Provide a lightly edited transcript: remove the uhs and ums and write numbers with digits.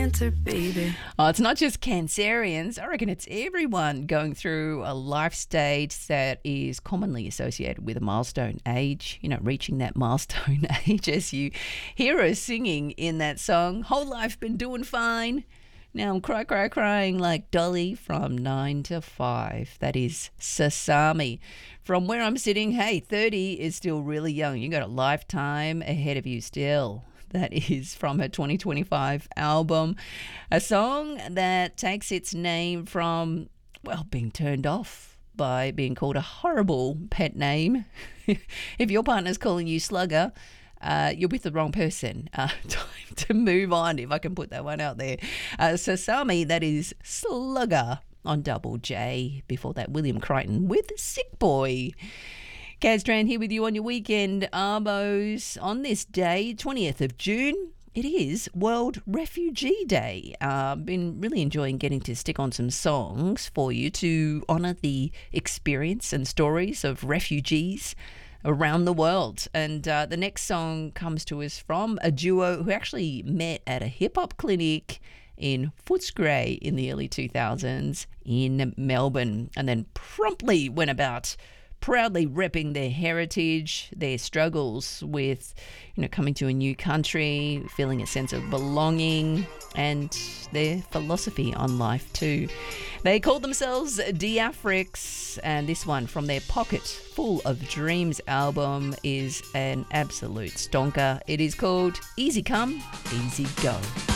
Cancer, baby. Oh, it's not just Cancerians. I reckon it's everyone going through a life stage that is commonly associated with a milestone age, reaching that milestone age as you hear her singing in that song. Whole life been doing fine. Now I'm crying like Dolly from 9 to 5. That is Sasami. From where I'm sitting, hey, 30 is still really young. You got a lifetime ahead of you still. That is from her 2025 album, a song that takes its name from, being turned off by being called a horrible pet name. If your partner's calling you Slugger, you're with the wrong person. Time to move on, if I can put that one out there. Sasami, that is Slugger on Double J. Before that, William Crichton with Sick Boy. Kaz Tran here with you on your weekend, Arbos. On this day, 20th of June, it is World Refugee Day. I've been really enjoying getting to stick on some songs for you to honour the experience and stories of refugees around the world. And the next song comes to us from a duo who actually met at a hip-hop clinic in Footscray in the early 2000s in Melbourne, and then promptly went about proudly repping their heritage, their struggles with, coming to a new country, feeling a sense of belonging, and their philosophy on life too. They call themselves D'Africs, and this one from their Pocket Full of Dreams album is an absolute stonker. It is called Easy Come, Easy Go.